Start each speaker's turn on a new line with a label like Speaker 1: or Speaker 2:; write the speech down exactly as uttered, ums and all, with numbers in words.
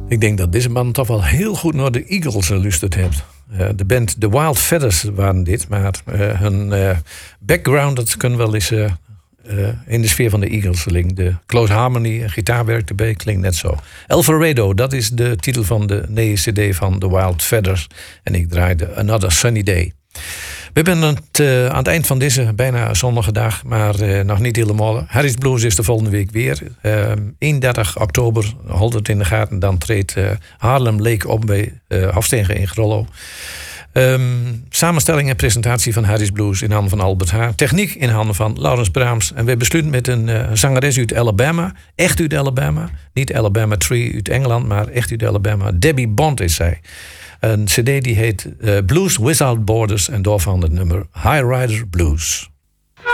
Speaker 1: Ik denk dat deze man toch wel heel goed naar de Eagles geluisterd heeft. Uh, de band The Wild Feathers waren dit, maar uh, hun uh, background dat kunnen wel eens uh, uh, in de sfeer van de Eagles liggen. De close harmony en gitaarwerk erbij klinkt net zo. Alvarado, dat is de titel van de nieuwe cd van The Wild Feathers. En ik draaide Another Sunny Day. We zijn het, uh, aan het eind van deze bijna zonnige dag, maar uh, nog niet helemaal. Harry's Blues is de volgende week weer. Uh, eenendertig oktober, houd het in de gaten, dan treedt uh, Haarlem Lake op bij uh, Hofstegen in Grollo. Um, samenstelling en presentatie van Harry's Blues in handen van Albert Haar. Techniek in handen van Laurens Braams. En we besluiten met een uh, zangeres uit Alabama. Echt uit Alabama. Niet Alabama Tree uit Engeland, maar echt uit Alabama. Debbie Bond is zij. Een cd die heet uh, Blues Without Borders en daarvan het nummer High Rider Blues.